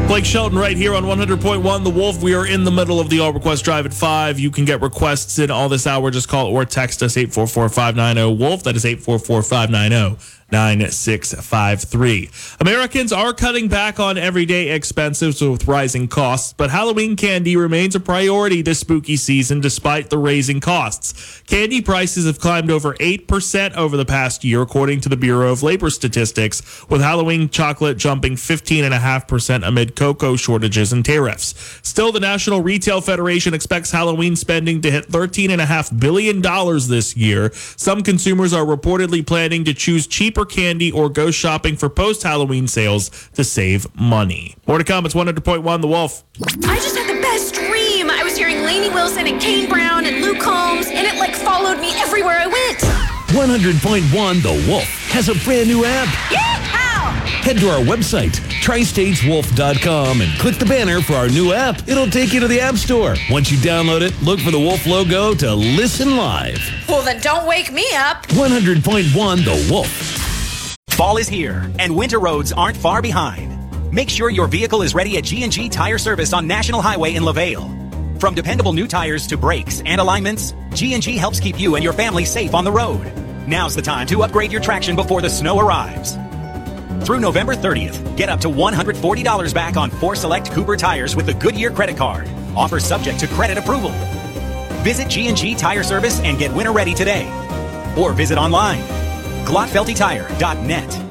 Blake Shelton right here on 100.1 The Wolf. We are in the middle of the All Request Drive at 5. You can get requests in all this hour. Just call or text us 844-590-WOLF. That is 844-590-9653. Americans are cutting back on everyday expenses with rising costs, but Halloween candy remains a priority this spooky season despite the raising costs. Candy prices have climbed over 8% over the past year, according to the Bureau of Labor Statistics, with Halloween chocolate jumping 15.5% amid cocoa shortages and tariffs. Still, the National Retail Federation expects Halloween spending to hit $13.5 billion this year. Some consumers are reportedly planning to choose cheaper candy or go shopping for post-Halloween sales to save money. More to come. It's 100.1 The Wolf. I just had the best dream. I was hearing Lainey Wilson and Kane Brown and Luke Combs, and it followed me everywhere I went. 100.1 The Wolf has a brand new app. Yeehaw! Head to our website, tristateswolf.com, and click the banner for our new app. It'll take you to the App Store. Once you download it, look for the Wolf logo to listen live. Well, then don't wake me up. 100.1 The Wolf. Fall is here, and winter roads aren't far behind. Make sure your vehicle is ready at G&G Tire Service on National Highway in LaVale. From dependable new tires to brakes and alignments, G&G helps keep you and your family safe on the road. Now's the time to upgrade your traction before the snow arrives. Through November 30th, get up to $140 back on 4 select Cooper tires with the Goodyear credit card. Offer subject to credit approval. Visit G&G Tire Service and get winter ready today. Or visit online, glotfeltytire.net.